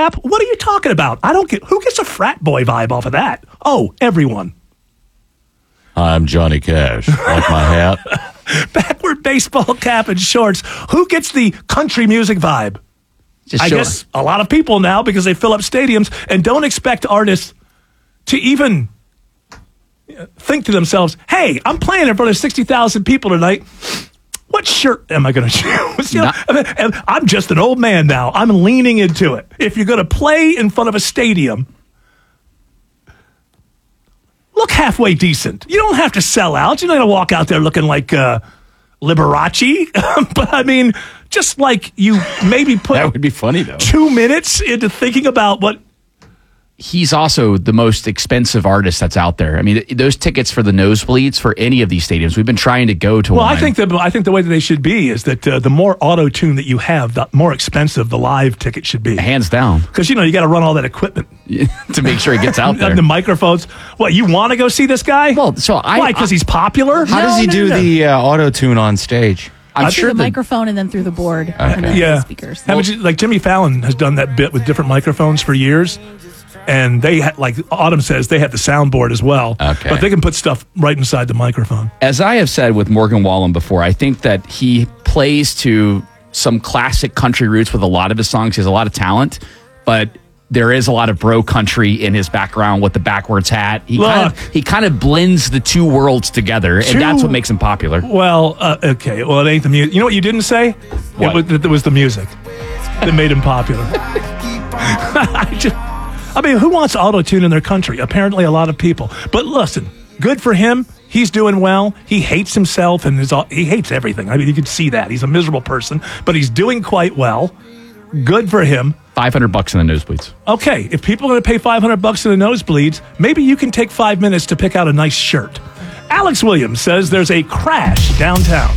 cap? What are you talking about? I don't get. Who gets a frat boy vibe off of that? Oh, everyone. I'm Johnny Cash. Like my hat? Backward baseball cap and shorts. Who gets the country music vibe? I guess a lot of people now, because they fill up stadiums and don't expect artists to even think to themselves, hey, I'm playing in front of 60,000 people tonight. What shirt am I going to choose? I'm just an old man now. I'm leaning into it. If you're going to play in front of a stadium, look halfway decent. You don't have to sell out. You're not going to walk out there looking like Liberace. But I mean, just like you maybe put that would be funny, though. 2 minutes into thinking about what. He's also the most expensive artist that's out there. I mean, those tickets for the nosebleeds for any of these stadiums, we've been trying to go to. Well, I think the way that they should be is that the more auto-tune that you have, the more expensive the live ticket should be. Hands down. Because, you got to run all that equipment. To make sure he gets out there. The microphones. What, you want to go see this guy? Well, why? Because he's popular? How does he do the auto-tune on stage? I'm sure the microphone and then through the board. Yeah. Speakers. Like Jimmy Fallon has done that bit with different microphones for years. And they like Autumn says, they have the soundboard as well. Okay. But they can put stuff right inside the microphone. As I have said with Morgan Wallen before, I think that he plays to some classic country roots with a lot of his songs. He has a lot of talent, but there is a lot of bro country in his background with the backwards hat. He kind of blends the two worlds together, and that's what makes him popular. Well, okay. Well, it ain't the music. You know what you didn't say? What? It was the music that made him popular. I mean, who wants auto-tune in their country? Apparently a lot of people. But listen, good for him. He's doing well. He hates himself and he hates everything. I mean, you can see that. He's a miserable person, but he's doing quite well. Good for him. $500 in the nosebleeds. Okay, if people are going to pay $500 in the nosebleeds, maybe you can take 5 minutes to pick out a nice shirt. Alex Williams says there's a crash downtown.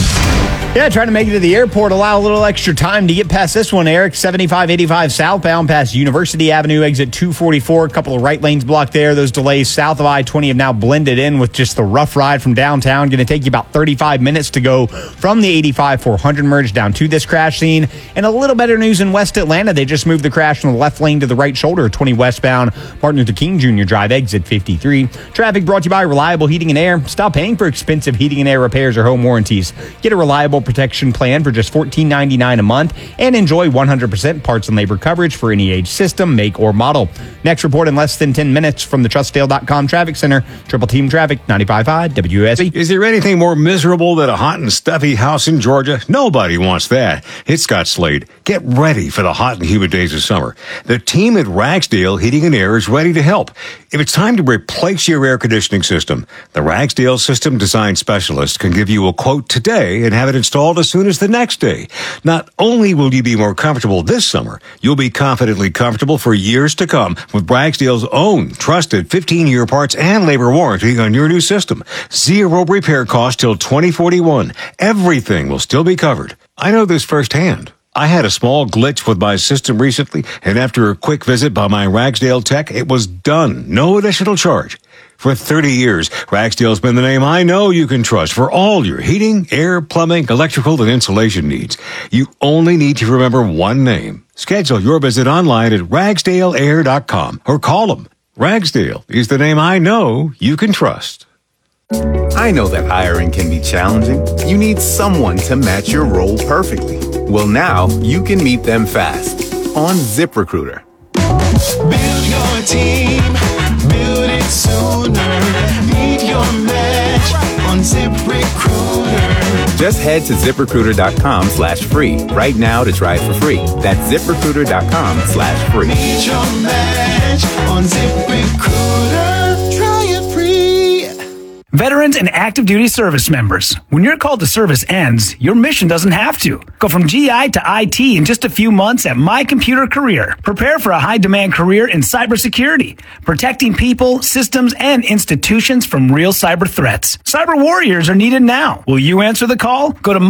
Yeah, trying to make it to the airport. Allow a little extra time to get past this one, Eric. 7585 southbound past University Avenue, exit 244. A couple of right lanes blocked there. Those delays south of I-20 have now blended in with just the rough ride from downtown. Going to take you about 35 minutes to go from the 85-400 merge down to this crash scene. And a little better news in West Atlanta. They just moved the crash from the left lane to the right shoulder, 20 westbound, Martin Luther King Jr. Drive, exit 53. Traffic brought to you by Reliable Heating and Air. Stop paying for expensive heating and air repairs or home warranties. Get a reliable protection plan for just $14.99 a month and enjoy 100% parts and labor coverage for any age, system, make, or model. Next report in less than 10 minutes from the TrustDale.com Traffic Center. Triple Team Traffic, 95.5 WSB. Is there anything more miserable than a hot and stuffy house in Georgia? Nobody wants that. It's Scott Slade. Get ready for the hot and humid days of summer. The team at Ragsdale Heating and Air is ready to help. If it's time to replace your air conditioning system, the Ragsdale System Design Specialist can give you a quote today and have it installed as soon as the next day. Not only will you be more comfortable this summer, you'll be confidently comfortable for years to come with Ragsdale's own trusted 15-year parts and labor warranty on your new system. Zero repair cost till 2041. Everything will still be covered. I know this firsthand. I had a small glitch with my system recently, and after a quick visit by my Ragsdale tech, it was done. No additional charge. For 30 years, Ragsdale's been the name I know you can trust for all your heating, air, plumbing, electrical, and insulation needs. You only need to remember one name. Schedule your visit online at ragsdaleair.com or call them. Ragsdale is the name I know you can trust. I know that hiring can be challenging. You need someone to match your role perfectly. Well, now you can meet them fast on ZipRecruiter. Build your team, build it sooner. Meet your match on ZipRecruiter. Just head to ZipRecruiter.com/free right now to try it for free. That's ZipRecruiter.com/free. Meet your match on ZipRecruiter. Try it free. Veterans and active duty service members, when your call to service ends, your mission doesn't have to. Go from GI to IT in just a few months at My Computer Career. Prepare for a high-demand career in cybersecurity, protecting people, systems, and institutions from real cyber threats. Cyber warriors are needed now. Will you answer the call? Go to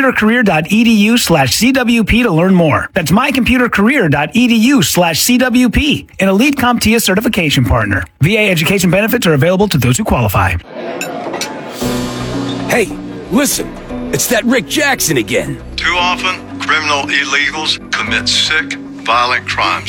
mycomputercareer.edu/CWP to learn more. That's mycomputercareer.edu/CWP, an elite CompTIA certification partner. VA education benefits are available to those who qualify. Hey, listen, it's that Rick Jackson again. Too often, criminal illegals commit sick, violent crimes